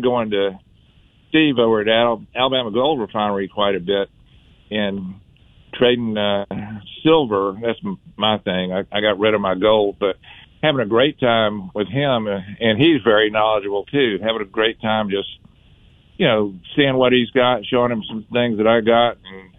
been going to Steve over at Alabama Gold Refinery quite a bit and trading silver. That's my thing. I got rid of my gold, but having a great time with him, and he's very knowledgeable too. Having a great time just, seeing what he's got, showing him some things that I got,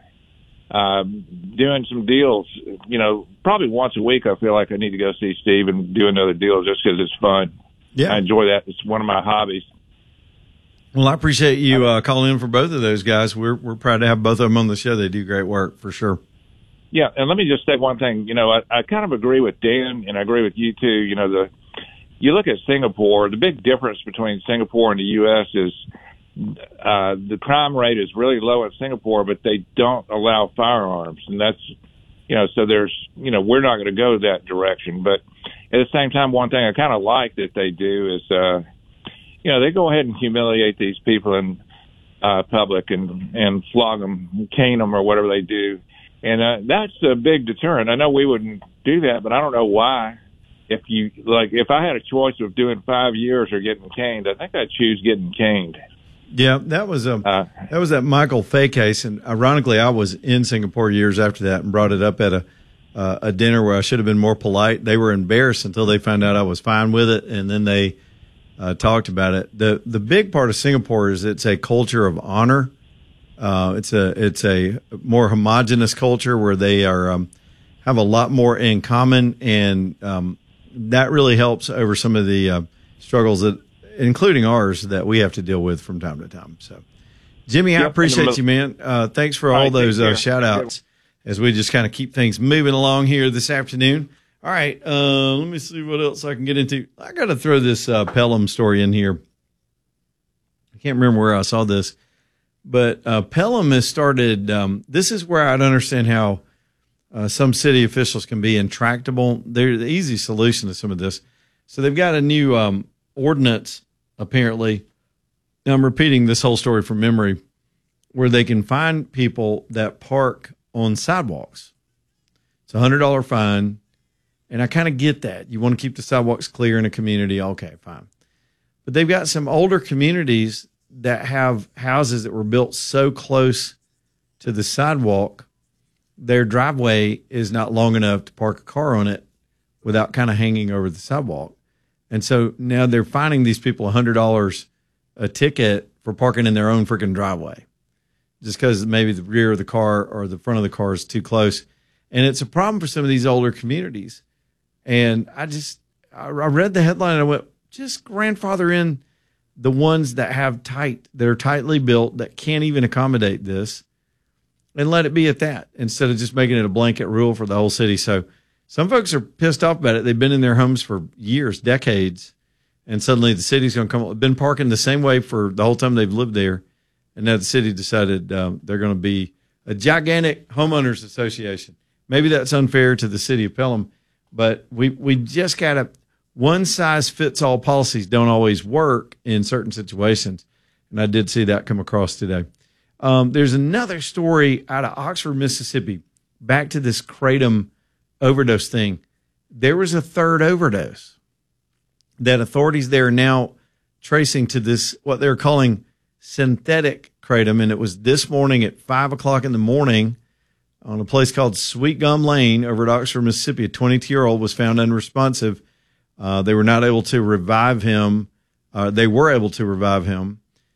and doing some deals. Probably once a week I feel like I need to go see Steve and do another deal just because it's fun. Yeah. I enjoy that. It's one of my hobbies. Well, I appreciate you calling in for both of those guys. We're proud to have both of them on the show. They do great work for sure. Yeah, and let me just say one thing. I kind of agree with Dan, and I agree with you too. You look at Singapore. The big difference between Singapore and the U.S. is the crime rate is really low in Singapore, but they don't allow firearms, and that's so there's we're not going to go that direction. But at the same time, one thing I kind of like that they do is they go ahead and humiliate these people in public and flog them, cane them, or whatever they do. And that's a big deterrent. I know we wouldn't do that, but I don't know why. If I had a choice of doing 5 years or getting caned, I think I'd choose getting caned. Yeah, that was that Michael Fay case, and ironically, I was in Singapore years after that and brought it up at a dinner where I should have been more polite. They were embarrassed until they found out I was fine with it, and then they talked about it. The big part of Singapore is it's a culture of honor. It's a more homogenous culture where they are have a lot more in common, and that really helps over some of the struggles that, including ours, that we have to deal with from time to time. So, Jimmy, I appreciate you, man. Thanks for all those shout outs as we just kind of keep things moving along here this afternoon. All right. Let me see what else I can get into. I got to throw this Pelham story in here. I can't remember where I saw this, but Pelham has started. This is where I'd understand how some city officials can be intractable. They're the easy solution to some of this. So they've got a new ordinance, apparently. Now, I'm repeating this whole story from memory, where they can fine people that park on sidewalks. It's a $100 fine, and I kind of get that. You want to keep the sidewalks clear in a community. Okay, fine. But they've got some older communities that have houses that were built so close to the sidewalk, their driveway is not long enough to park a car on it without kind of hanging over the sidewalk. And so now they're fining these people $100 a ticket for parking in their own freaking driveway, just because maybe the rear of the car or the front of the car is too close. And it's a problem for some of these older communities. And I read the headline and I went, just grandfather in the ones that are tightly built, that can't even accommodate this, and let it be at that, instead of just making it a blanket rule for the whole city. So some folks are pissed off about it. They've been in their homes for years, decades, and suddenly the city's going to come up. They've been parking the same way for the whole time they've lived there, and now the city decided they're going to be a gigantic homeowners association. Maybe that's unfair to the city of Pelham, but we just got to – one-size-fits-all policies don't always work in certain situations, and I did see that come across today. There's another story out of Oxford, Mississippi, back to this kratom overdose thing. There was a third overdose that authorities there are now tracing to this, what they're calling synthetic kratom, and it was this morning at 5 o'clock in the morning on a place called Sweet Gum Lane over at Oxford, Mississippi. A 22-year-old was found unresponsive. They were not able to revive him. They were able to revive him.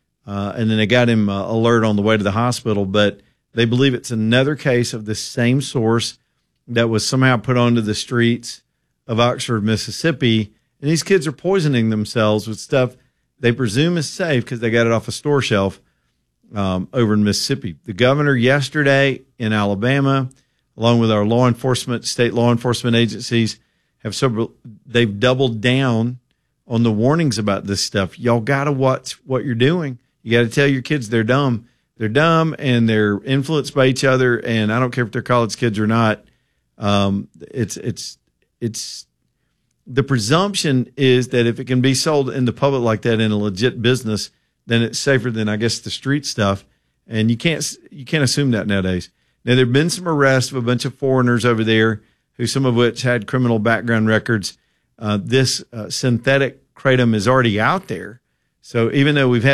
And then they got him alert on the way to the hospital, but they believe it's another case of the same source that was somehow put onto the streets of Oxford, Mississippi. And these kids are poisoning themselves with stuff they presume is safe because they got it off a store shelf over in Mississippi. The governor yesterday in Alabama, along with our state law enforcement agencies, they've doubled down on the warnings about this stuff. Y'all got to watch what you're doing. You got to tell your kids they're dumb. They're dumb and they're influenced by each other. And I don't care if they're college kids or not. It's the presumption is that if it can be sold in the public like that in a legit business, then it's safer than, I guess, the street stuff. And you can't assume that nowadays. Now, there have been some arrests of a bunch of foreigners over there, who some of which had criminal background records. This synthetic kratom is already out there. So even though we've had